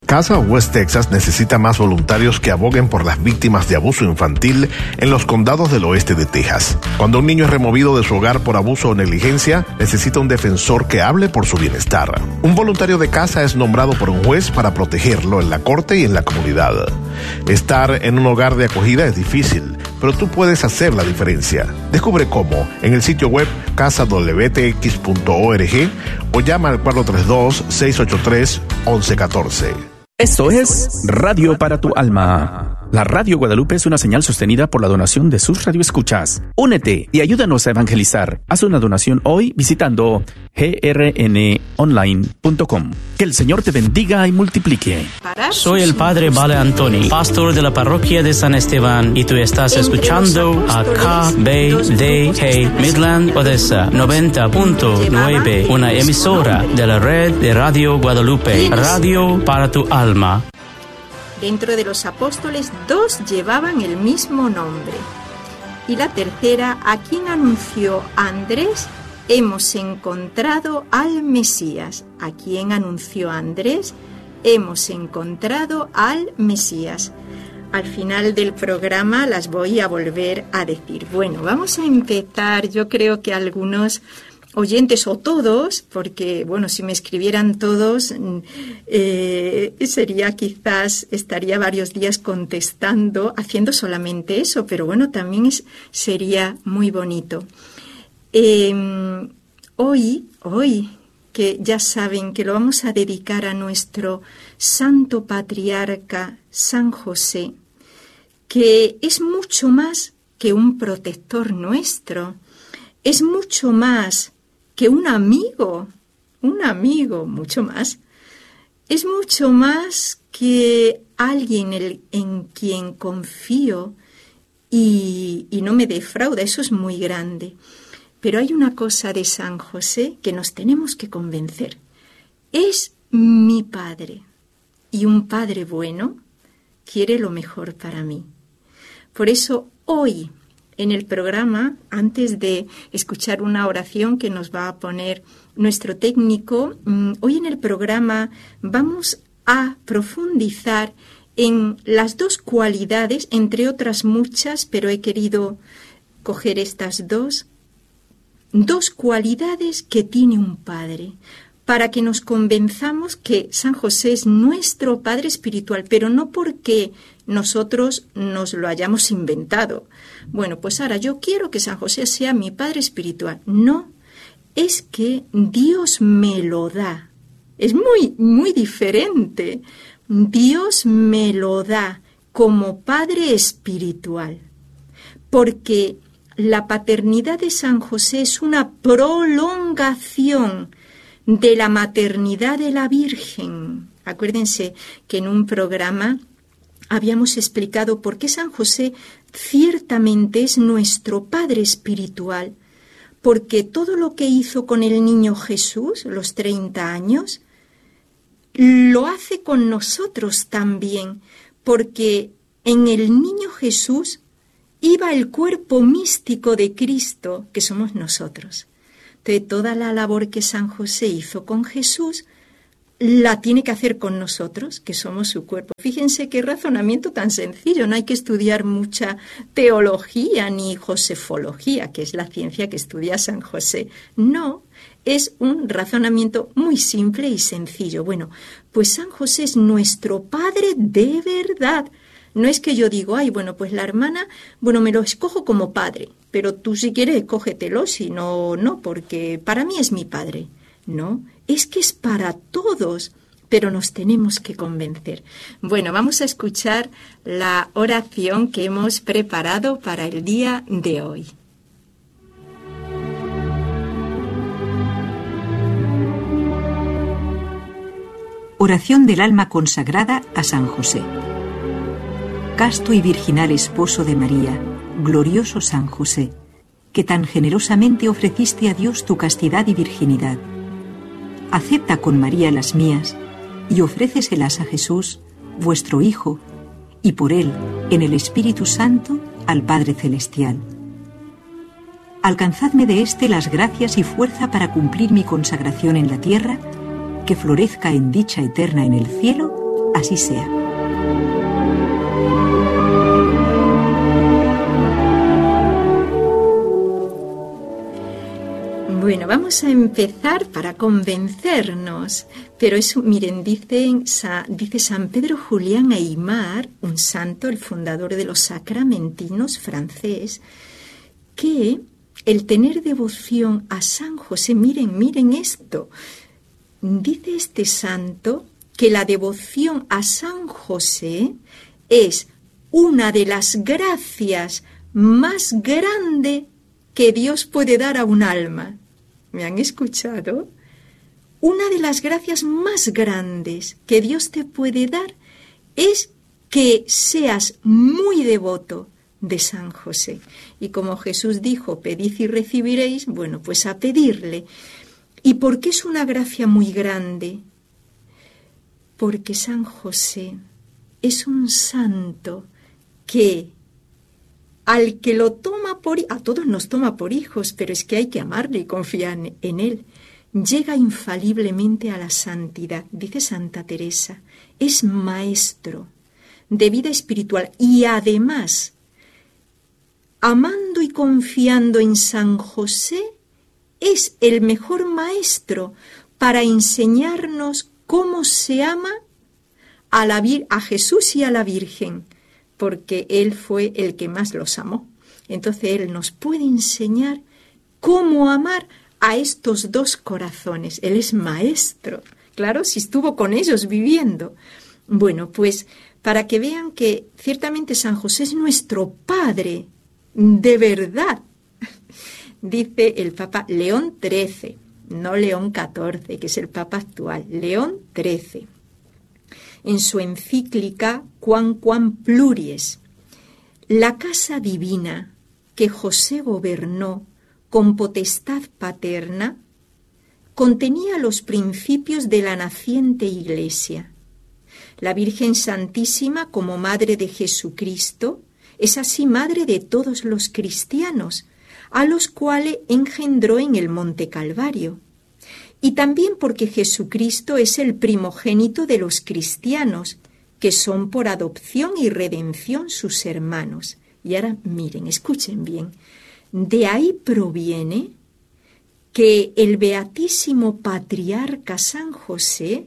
Casa West Texas necesita más voluntarios que aboguen por las víctimas de abuso infantil en los condados del oeste de Texas. Cuando un niño es removido de su hogar por abuso o negligencia, necesita un defensor que hable por su bienestar. Un voluntario de casa es nombrado por un juez para protegerlo en la corte y en la comunidad. Estar en un hogar de acogida es difícil, pero tú puedes hacer la diferencia. Descubre cómo en el sitio web casadwtx.org o llama al 432-683-1114. Esto es Radio para tu Alma. La Radio Guadalupe es una señal sostenida por la donación de sus radioescuchas. Únete y ayúdanos a evangelizar. Haz una donación hoy visitando grnonline.com. Que el Señor te bendiga y multiplique. Soy el Padre Vale Antoni, pastor de la parroquia de San Esteban, y tú estás escuchando a KBDK Midland, Odessa 90.9, una emisora de la red de Radio Guadalupe, Radio para tu Alma. Dentro de los apóstoles, 2 llevaban el mismo nombre. Y la tercera, a quien anunció Andrés, hemos encontrado al Mesías. A quien anunció Andrés, hemos encontrado al Mesías. Al final del programa las voy a volver a decir. Bueno, vamos a empezar. Yo creo que algunos oyentes o todos, porque bueno, si me escribieran todos estaría varios días contestando, haciendo solamente eso, pero bueno, también sería muy bonito. Hoy, que ya saben que lo vamos a dedicar a nuestro santo patriarca San José, que es mucho más que un protector nuestro, es mucho más que un amigo, mucho más. Es mucho más que alguien en quien confío y no me defrauda, eso es muy grande. Pero hay una cosa de San José que nos tenemos que convencer. Es mi padre, y un padre bueno quiere lo mejor para mí. Por eso hoy, en el programa, antes de escuchar una oración que nos va a poner nuestro técnico, hoy en el programa vamos a profundizar en las 2 cualidades, entre otras muchas, pero he querido coger estas 2 cualidades que tiene un padre, para que nos convenzamos que San José es nuestro Padre espiritual, pero no porque nosotros nos lo hayamos inventado. Bueno, pues ahora yo quiero que San José sea mi Padre espiritual. No, es que Dios me lo da. Es muy, muy diferente. Dios me lo da como Padre espiritual, porque la paternidad de San José es una prolongación de la maternidad de la Virgen. Acuérdense que en un programa habíamos explicado por qué San José ciertamente es nuestro Padre espiritual, porque todo lo que hizo con el niño Jesús, los 30 años, lo hace con nosotros también, porque en el niño Jesús iba el cuerpo místico de Cristo, que somos nosotros. Entonces, toda la labor que San José hizo con Jesús, la tiene que hacer con nosotros, que somos su cuerpo. Fíjense qué razonamiento tan sencillo, no hay que estudiar mucha teología ni josefología, que es la ciencia que estudia San José. No, es un razonamiento muy simple y sencillo. Bueno, pues San José es nuestro Padre de verdad. No es que yo digo, bueno, pues la hermana, me lo escojo como padre, pero tú si quieres escógetelo, si no, no, porque para mí es mi padre. No, es que es para todos, pero nos tenemos que convencer. Bueno, vamos a escuchar la oración que hemos preparado para el día de hoy. Oración del alma consagrada a San José. Casto y virginal esposo de María, glorioso San José, que tan generosamente ofreciste a Dios tu castidad y virginidad. Acepta con María las mías y ofréceselas a Jesús, vuestro Hijo, y por Él, en el Espíritu Santo, al Padre Celestial. Alcanzadme de éste las gracias y fuerza para cumplir mi consagración en la tierra, que florezca en dicha eterna en el cielo, así sea. Bueno, vamos a empezar para convencernos, pero eso, miren, dice San Pedro Julián Aymar, un santo, el fundador de los sacramentinos francés, que el tener devoción a San José, miren esto, dice este santo que la devoción a San José es una de las gracias más grandes que Dios puede dar a un alma. ¿Me han escuchado? Una de las gracias más grandes que Dios te puede dar es que seas muy devoto de San José. Y como Jesús dijo, pedid y recibiréis, bueno, pues a pedirle. ¿Y por qué es una gracia muy grande? Porque San José es un santo que al que lo toma a todos nos toma por hijos, pero es que hay que amarle y confiar en él. Llega infaliblemente a la santidad, dice Santa Teresa, es maestro de vida espiritual y además, amando y confiando en San José, es el mejor maestro para enseñarnos cómo se ama a Jesús y a la Virgen, porque Él fue el que más los amó. Entonces Él nos puede enseñar cómo amar a estos dos corazones. Él es maestro, claro, si estuvo con ellos viviendo. Bueno, pues para que vean que ciertamente San José es nuestro Padre, de verdad. Dice el Papa León XIII, no León XIV, que es el Papa actual, León XIII. En su encíclica Quam Pluries, la casa divina que José gobernó con potestad paterna contenía los principios de la naciente Iglesia. La Virgen Santísima, como Madre de Jesucristo, es así Madre de todos los cristianos, a los cuales engendró en el Monte Calvario. Y también porque Jesucristo es el primogénito de los cristianos, que son por adopción y redención sus hermanos. Y ahora miren, escuchen bien, de ahí proviene que el beatísimo patriarca San José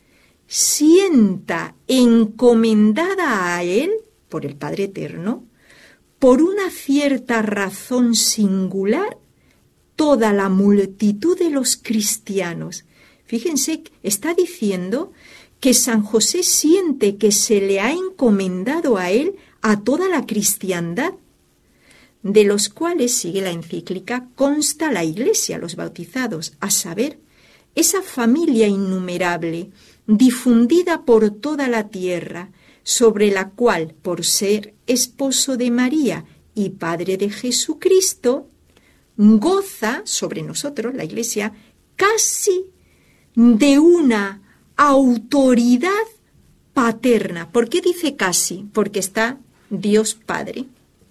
sienta encomendada a él, por el Padre Eterno, por una cierta razón singular, toda la multitud de los cristianos. Fíjense, está diciendo que San José siente que se le ha encomendado a él a toda la cristiandad, de los cuales, sigue la encíclica, consta la Iglesia, los bautizados, a saber, esa familia innumerable, difundida por toda la tierra, sobre la cual, por ser esposo de María y padre de Jesucristo, goza sobre nosotros, la Iglesia, casi de una autoridad paterna. ¿Por qué dice casi? Porque está Dios Padre.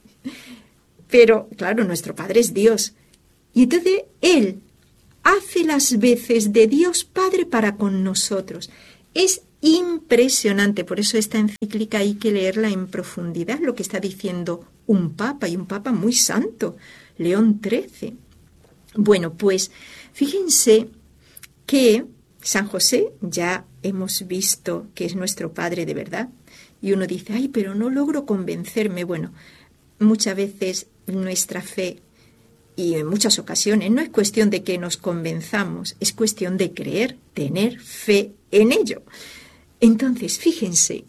Pero, claro, nuestro Padre es Dios. Y entonces Él hace las veces de Dios Padre para con nosotros. Es impresionante, por eso esta encíclica hay que leerla en profundidad, lo que está diciendo un papa, y un papa muy santo, León XIII. Bueno, pues fíjense que San José ya hemos visto que es nuestro Padre de verdad, y uno dice, ay, pero no logro convencerme. Bueno, muchas veces nuestra fe, y en muchas ocasiones, no es cuestión de que nos convenzamos, es cuestión de creer, tener fe en ello. Entonces, fíjense,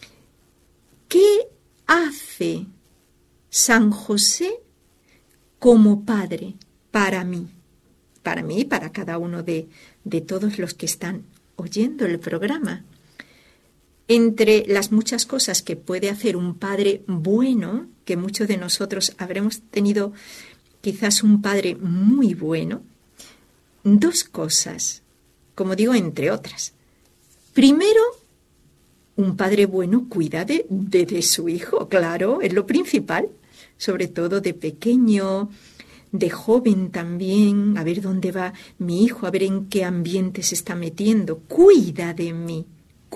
¿qué hace San José como Padre para mí y para cada uno de todos los que están oyendo el programa? Entre las muchas cosas que puede hacer un padre bueno, que muchos de nosotros habremos tenido quizás un padre muy bueno, dos cosas, como digo, entre otras. Primero, un padre bueno cuida de su hijo, claro, es lo principal, sobre todo de pequeño, de joven también, a ver dónde va mi hijo, a ver en qué ambiente se está metiendo, cuida de mí,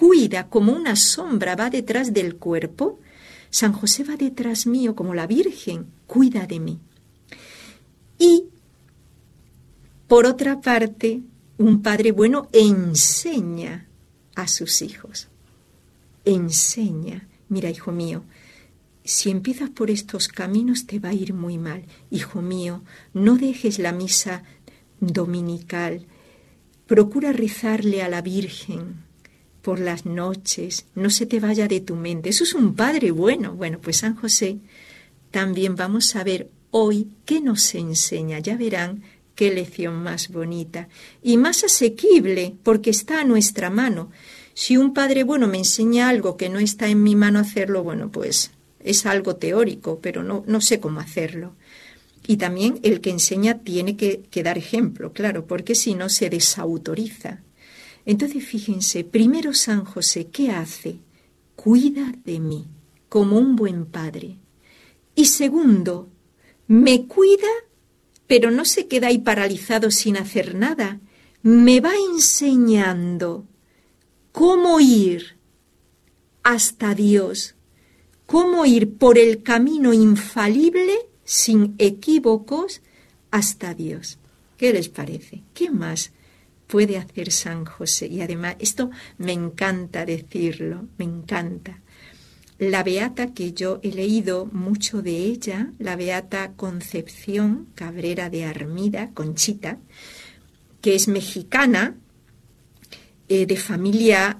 cuida como una sombra va detrás del cuerpo, San José va detrás mío como la Virgen, cuida de mí. Y, por otra parte, un padre bueno enseña a sus hijos. Enseña. Mira, hijo mío, si empiezas por estos caminos te va a ir muy mal. Hijo mío, no dejes la misa dominical. Procura rezarle a la Virgen por las noches, no se te vaya de tu mente. Eso es un padre bueno. Bueno, pues San José también vamos a ver hoy qué nos enseña. Ya verán qué lección más bonita y más asequible, porque está a nuestra mano. Si un padre bueno me enseña algo que no está en mi mano hacerlo, bueno, pues es algo teórico, pero no sé cómo hacerlo. Y también el que enseña tiene que dar ejemplo, claro, porque si no se desautoriza. Entonces, fíjense, primero San José, ¿qué hace? Cuida de mí, como un buen padre. Y segundo, me cuida, pero no se queda ahí paralizado sin hacer nada. Me va enseñando cómo ir hasta Dios, cómo ir por el camino infalible, sin equívocos, hasta Dios. ¿Qué les parece? ¿Qué más puede hacer San José? Y además, esto me encanta decirlo, me encanta. La beata que yo he leído mucho de ella, la beata Concepción Cabrera de Armida, Conchita, que es mexicana, de familia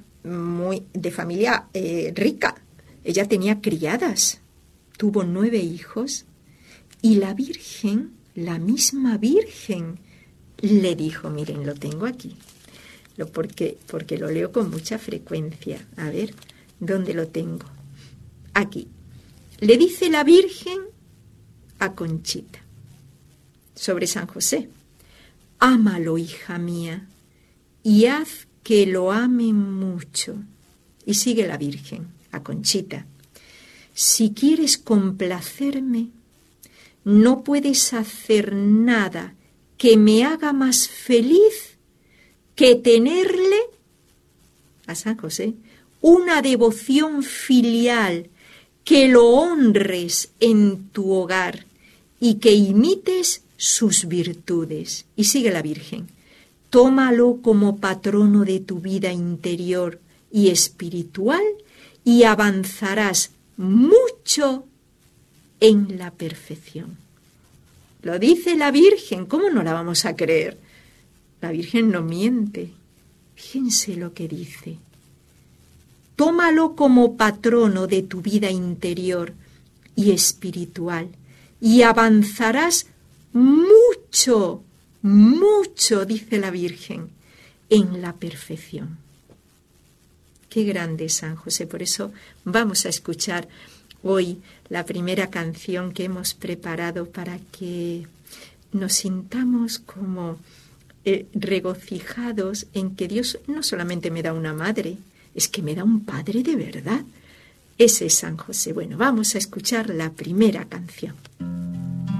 rica. Ella tenía criadas, tuvo 9 hijos, y la Virgen, la misma Virgen, le dijo, miren, lo tengo aquí, porque lo leo con mucha frecuencia. A ver, ¿dónde lo tengo? Aquí. Le dice la Virgen a Conchita sobre San José: ámalo, hija mía, y haz que lo ame mucho. Y sigue la Virgen a Conchita: si quieres complacerme, no puedes hacer nada que me haga más feliz que tenerle, a San José, una devoción filial, que lo honres en tu hogar y que imites sus virtudes. Y sigue la Virgen: tómalo como patrono de tu vida interior y espiritual y avanzarás mucho en la perfección. Lo dice la Virgen, ¿cómo no la vamos a creer? La Virgen no miente. Fíjense lo que dice: tómalo como patrono de tu vida interior y espiritual y avanzarás mucho, mucho, dice la Virgen, en la perfección. Qué grande es San José. Por eso vamos a escuchar hoy la primera canción que hemos preparado para que nos sintamos como regocijados en que Dios no solamente me da una madre, es que me da un padre de verdad. Ese es San José. Bueno, vamos a escuchar la primera canción.